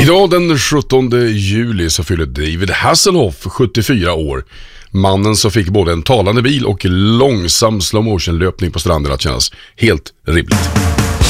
Idag den 17 juli så fyller David Hasselhoff 74 år. Mannen som fick både en talande bil och långsam slow motion löpning på stranden att kännas helt rimligt.